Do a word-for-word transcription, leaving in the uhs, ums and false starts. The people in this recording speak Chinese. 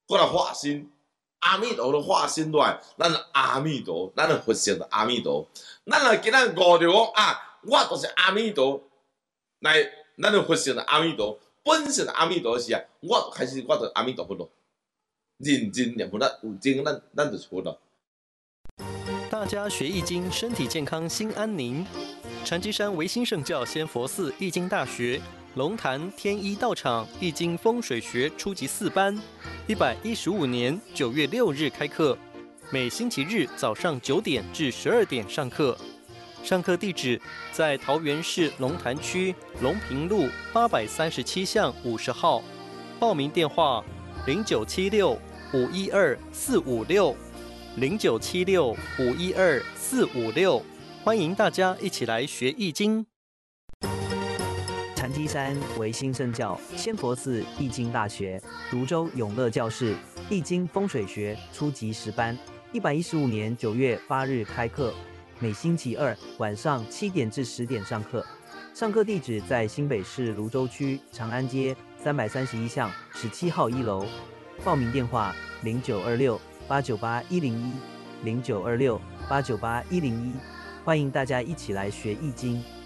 过来化身。阿弥陀的化身落来，咱阿弥陀，咱的佛性的阿弥陀。咱若今仔悟着讲啊，我就是阿弥陀，来，咱的佛性的阿弥陀，本性的阿弥陀是啊，我就开始我就阿弥陀佛咯，认真念佛，咱有情，咱咱就是佛咯。 大家学易经，身体健康，心安宁。禅机山唯心圣教仙佛寺易经大学，龙潭天一道场易经风水学初级四班，一百一十五年九月六日开课，每星期日早上九点至十二点上课。上课地址在桃园市龙潭区龙平路八百三十七巷五十号，报名电话零九七六五一二四五六零九七六五一二四五六，欢迎大家一起来学易经。 禅机山唯心圣教仙佛寺易经大学泸州永乐教室易经风水学初级十班，一百一十五年九月八日开课，每星期二晚上七点至十点上课。上课地址在新北市泸州区长安街三百三十一巷十七号一楼。报名电话零九二六八九八一零一零九二六八九八一零一，欢迎大家一起来学易经。